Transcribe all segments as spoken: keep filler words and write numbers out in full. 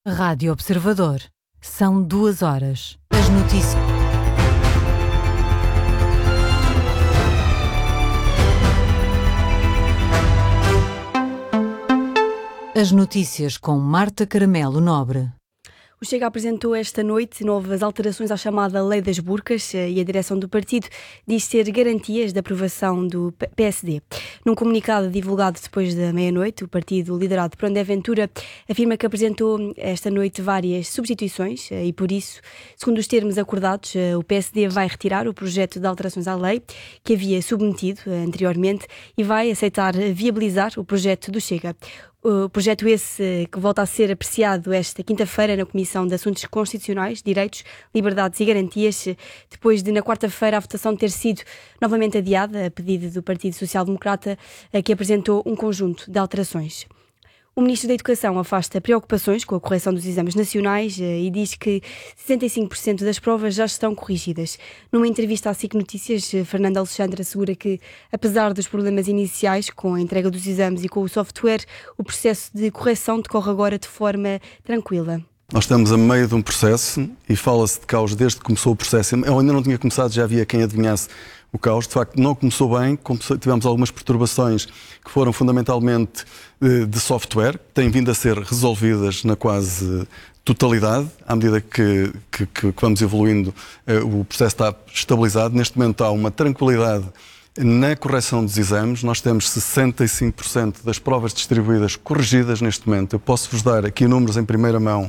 Rádio Observador. São duas horas. As notícias. As notícias com Marta Caramelo Nobre. O Chega apresentou esta noite novas alterações à chamada Lei das Burcas e a direção do partido diz ser garantias da aprovação do P S D. Num comunicado divulgado depois da meia-noite, o partido liderado por André Ventura afirma que apresentou esta noite várias substituições e, por isso, segundo os termos acordados, o P S D vai retirar o projeto de alterações à lei que havia submetido anteriormente e vai aceitar viabilizar o projeto do Chega. O projeto esse que volta a ser apreciado esta quinta-feira na Comissão de Assuntos Constitucionais, Direitos, Liberdades e Garantias, depois de na quarta-feira a votação ter sido novamente adiada a pedido do Partido Social Democrata, que apresentou um conjunto de alterações. O Ministro da Educação afasta preocupações com a correção dos exames nacionais e diz que sessenta e cinco por cento das provas já estão corrigidas. Numa entrevista à S I C Notícias, Fernando Alexandre assegura que, apesar dos problemas iniciais com a entrega dos exames e com o software, o processo de correção decorre agora de forma tranquila. Nós estamos a meio de um processo e fala-se de caos desde que começou o processo. Eu ainda não tinha começado, já havia quem adivinhasse o caos. De facto, não começou bem, tivemos algumas perturbações que foram fundamentalmente de software, que têm vindo a ser resolvidas na quase totalidade. À medida que, que, que vamos evoluindo, o processo está estabilizado. Neste momento há uma tranquilidade na correção dos exames. Nós temos sessenta e cinco por cento das provas distribuídas corrigidas neste momento. Eu posso-vos dar aqui números em primeira mão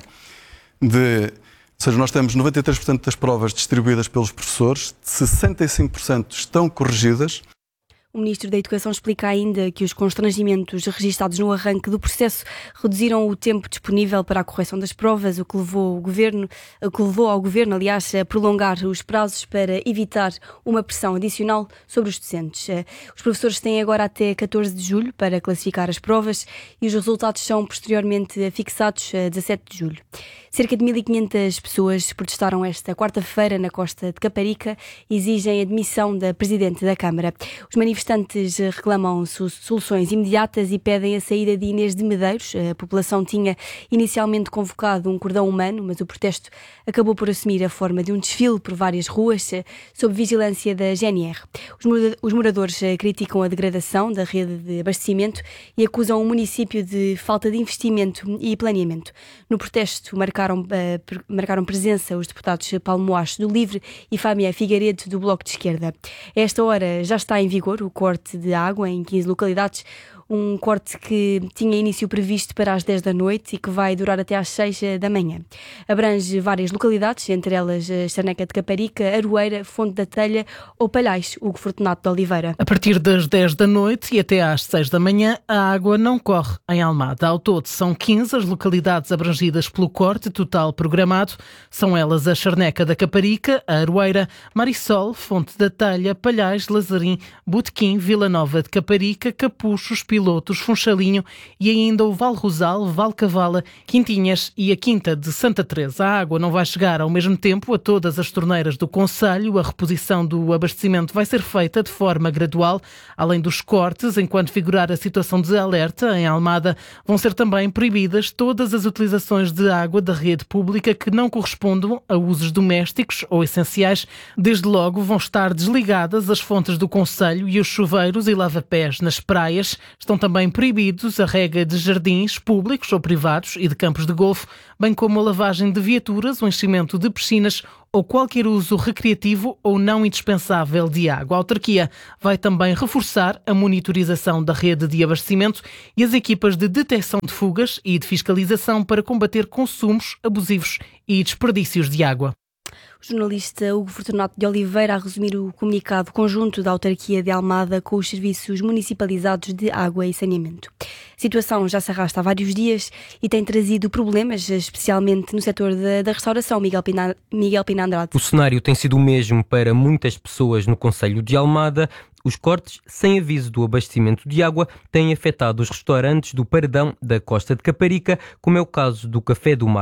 de... Ou seja, nós temos noventa e três por cento das provas distribuídas pelos professores, sessenta e cinco por cento estão corrigidas. O Ministro da Educação explica ainda que os constrangimentos registados no arranque do processo reduziram o tempo disponível para a correção das provas, o que levou, o governo, o que levou ao Governo, aliás, a prolongar os prazos para evitar uma pressão adicional sobre os docentes. Os professores têm agora até catorze de julho para classificar as provas e os resultados são posteriormente fixados a dezassete de julho. Cerca de mil e quinhentas pessoas protestaram esta quarta-feira na costa de Caparica e exigem a admissão da Presidente da Câmara. Os manifestantes reclamam soluções imediatas e pedem a saída de Inês de Medeiros. A população tinha inicialmente convocado um cordão humano, mas o protesto acabou por assumir a forma de um desfile por várias ruas, sob vigilância da G N R. Os moradores criticam a degradação da rede de abastecimento e acusam o município de falta de investimento e planeamento. No protesto marcaram marcaram presença os deputados Paulo Moacho do Livre e Fábia Figueiredo do Bloco de Esquerda. A esta hora já está em vigor o corte de água em quinze localidades, um corte que tinha início previsto para as dez da noite e que vai durar até às seis da manhã. Abrange várias localidades, entre elas a Charneca de Caparica, Aroeira, Fonte da Telha ou Palhais, Hugo Fortunato de Oliveira. A partir das dez da noite e até às seis da manhã, a água não corre em Almada. Ao todo, são quinze as localidades abrangidas pelo corte total programado. São elas a Charneca da Caparica, a Aroeira, Marisol, Fonte da Telha, Palhais, Lazarim, Botequim, Vila Nova de Caparica, Capuchos, Pilotos, Funchalinho e ainda o Val Rosal, Val Cavala, Quintinhas e a Quinta de Santa Teresa. A água não vai chegar ao mesmo tempo a todas as torneiras do concelho. A reposição do abastecimento vai ser feita de forma gradual. Além dos cortes, enquanto figurar a situação de alerta em Almada, vão ser também proibidas todas as utilizações de água da rede pública que não correspondam a usos domésticos ou essenciais. Desde logo vão estar desligadas as fontes do concelho e os chuveiros e lava-pés nas praias. Estão também proibidos a rega de jardins públicos ou privados e de campos de golfe, bem como a lavagem de viaturas, o enchimento de piscinas ou qualquer uso recreativo ou não indispensável de água. A autarquia vai também reforçar a monitorização da rede de abastecimento e as equipas de detecção de fugas e de fiscalização para combater consumos abusivos e desperdícios de água. O jornalista Hugo Fortunato de Oliveira a resumir o comunicado conjunto da autarquia de Almada com os serviços municipalizados de água e saneamento. A situação já se arrasta há vários dias e tem trazido problemas, especialmente no setor da, da restauração. Miguel Pina, Miguel Pina Andrade. O cenário tem sido o mesmo para muitas pessoas no concelho de Almada. Os cortes, sem aviso do abastecimento de água, têm afetado os restaurantes do Paredão da Costa de Caparica, como é o caso do Café do Mar.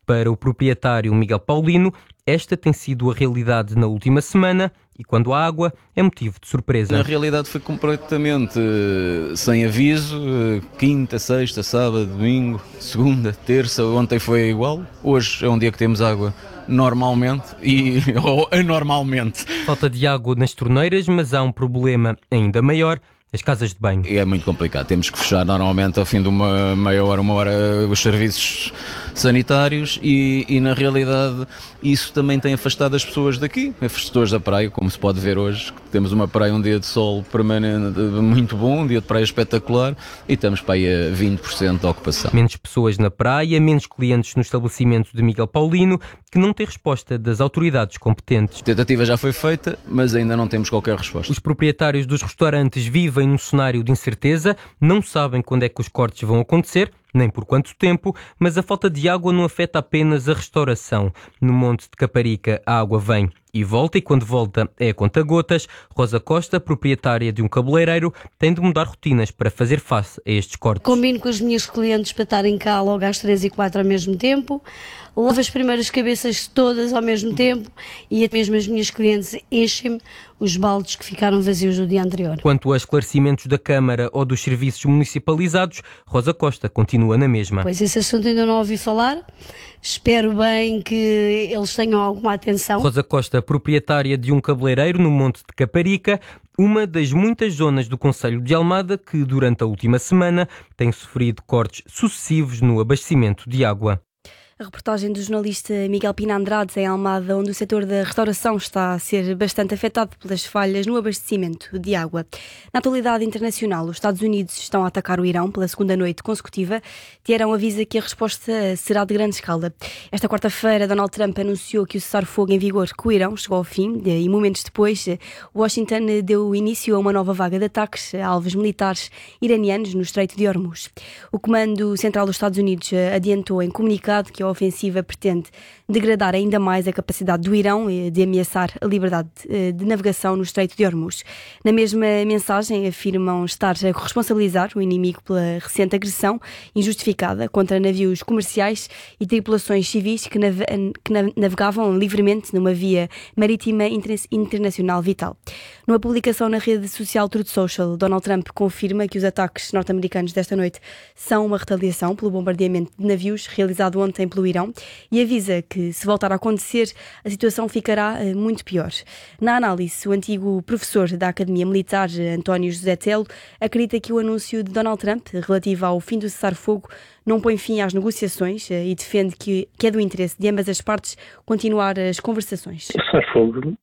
Para o proprietário Miguel Paulino, esta tem sido a realidade na última semana e quando há água é motivo de surpresa. Na realidade foi completamente uh, sem aviso, uh, quinta, sexta, sábado, domingo, segunda, terça, ontem foi igual. Hoje é um dia que temos água normalmente e ou anormalmente. Falta de água nas torneiras, mas há um problema ainda maior. As casas de banho. É muito complicado. Temos que fechar normalmente ao fim de uma meia hora, uma hora, os serviços sanitários e, e na realidade isso também tem afastado as pessoas daqui, as pessoas da praia, como se pode ver hoje. Temos uma praia, um dia de sol permanente muito bom, um dia de praia espetacular e estamos para aí a vinte por cento de ocupação. Menos pessoas na praia, menos clientes no estabelecimento de Miguel Paulino, que não tem resposta das autoridades competentes. A tentativa já foi feita, mas ainda não temos qualquer resposta. Os proprietários dos restaurantes vivem num cenário de incerteza, não sabem quando é que os cortes vão acontecer, nem por quanto tempo, mas a falta de água não afeta apenas a restauração. No Monte de Caparica a água vem e volta, e quando volta é a conta-gotas. Rosa Costa, proprietária de um cabeleireiro, tem de mudar rotinas para fazer face a estes cortes. Combino com as minhas clientes para estarem cá logo às três e quatro ao mesmo tempo, lavo as primeiras cabeças todas ao mesmo tempo e até mesmo as minhas clientes enchem-me os baldes que ficaram vazios do dia anterior. Quanto a esclarecimentos da Câmara ou dos serviços municipalizados, Rosa Costa continua na mesma. Pois esse assunto ainda não ouvi falar, espero bem que eles tenham alguma atenção. Rosa Costa, proprietária de um cabeleireiro no Monte de Caparica, uma das muitas zonas do concelho de Almada que, durante a última semana, tem sofrido cortes sucessivos no abastecimento de água. A reportagem do jornalista Miguel Pina Andrade em Almada, onde o setor da restauração está a ser bastante afetado pelas falhas no abastecimento de água. Na atualidade internacional, os Estados Unidos estão a atacar o Irão pela segunda noite consecutiva. Teherão avisa que a resposta será de grande escala. Esta quarta-feira, Donald Trump anunciou que o cessar-fogo em vigor com o Irão chegou ao fim e momentos depois, Washington deu início a uma nova vaga de ataques a alvos militares iranianos no Estreito de Hormuz. O Comando Central dos Estados Unidos adiantou em comunicado que a ofensiva pretende degradar ainda mais a capacidade do Irão de ameaçar a liberdade de navegação no Estreito de Hormuz. Na mesma mensagem, afirmam estar a responsabilizar o inimigo pela recente agressão injustificada contra navios comerciais e tripulações civis que, nave- que navegavam livremente numa via marítima inter- internacional vital. Numa publicação na rede social Truth Social, Donald Trump confirma que os ataques norte-americanos desta noite são uma retaliação pelo bombardeamento de navios realizado ontem pelo Irão e avisa que, se voltar a acontecer, a situação ficará uh, muito pior. Na análise, o antigo professor da Academia Militar, António José Telo, acredita que o anúncio de Donald Trump relativo ao fim do cessar-fogo não põe fim às negociações uh, e defende que, que é do interesse de ambas as partes continuar as conversações. O cessar-fogo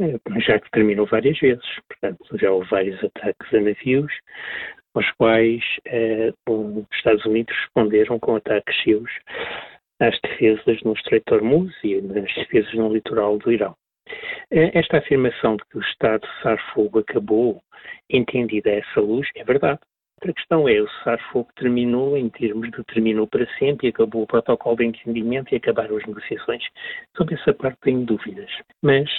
já terminou várias vezes, portanto já houve vários ataques a navios, aos quais eh, os Estados Unidos responderam com ataques seus às defesas no Estreito de Hormuz e nas defesas no litoral do Irão. Esta afirmação de que o estado de cessar-fogo acabou, entendida a essa luz, é verdade. Outra questão é, o cessar-fogo terminou em termos de terminou para sempre e acabou o protocolo de entendimento e acabaram as negociações. Sobre essa parte tenho dúvidas. Mas,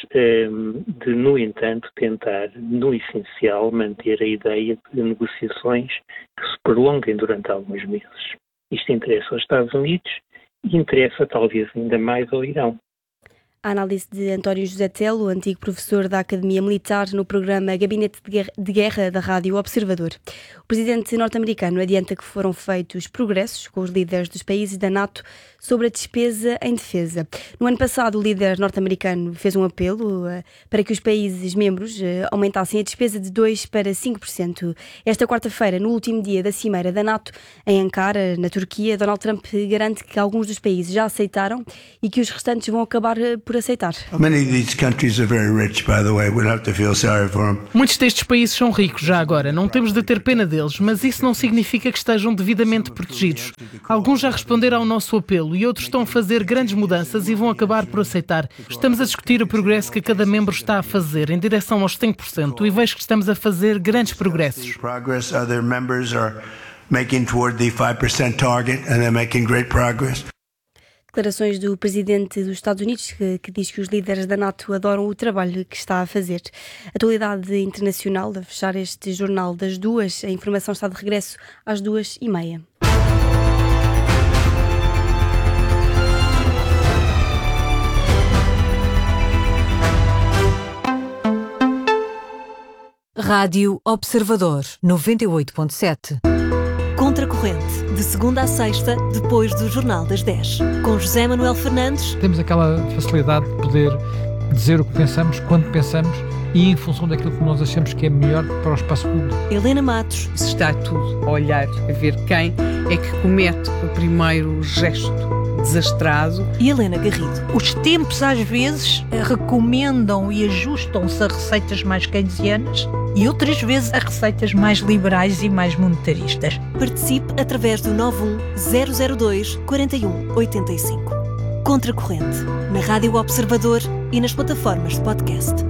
de, no entanto, tentar, no essencial, manter a ideia de negociações que se prolonguem durante alguns meses. Isto interessa aos Estados Unidos e interessa talvez ainda mais ao Irão. A análise de António José Telo, antigo professor da Academia Militar, no programa Gabinete de Guerra, de Guerra da Rádio Observador. O presidente norte-americano adianta que foram feitos progressos com os líderes dos países da NATO sobre a despesa em defesa. No ano passado, o líder norte-americano fez um apelo uh, para que os países membros uh, aumentassem a despesa de dois para cinco por cento. Esta quarta-feira, no último dia da cimeira da NATO, em Ankara, na Turquia, Donald Trump garante que alguns dos países já aceitaram e que os restantes vão acabar uh, por aceitar. Muitos destes países são ricos já agora, não temos de ter pena deles, mas isso não significa que estejam devidamente protegidos. Alguns já responderam ao nosso apelo e outros estão a fazer grandes mudanças e vão acabar por aceitar. Estamos a discutir o progresso que cada membro está a fazer em direção aos cinco por cento e vejo que estamos a fazer grandes progressos. Declarações do presidente dos Estados Unidos que, que diz que os líderes da NATO adoram o trabalho que está a fazer. Atualidade internacional, a fechar este jornal das duas, a informação está de regresso às duas e meia. Rádio Observador, noventa e oito ponto sete. Contracorrente, de segunda a sexta, depois do Jornal das dez. Com José Manuel Fernandes. Temos aquela facilidade de poder dizer o que pensamos, quando pensamos e em função daquilo que nós achamos que é melhor para o espaço público. Helena Matos. Se está tudo a olhar, a ver quem é que comete o primeiro gesto desastrado. E Helena Garrido. Os tempos às vezes recomendam e ajustam-se a receitas mais keynesianas e outras vezes a receitas mais liberais e mais monetaristas. Participe através do nove um zero zero dois quatro um oito cinco. Contracorrente, na Rádio Observador e nas plataformas de podcast.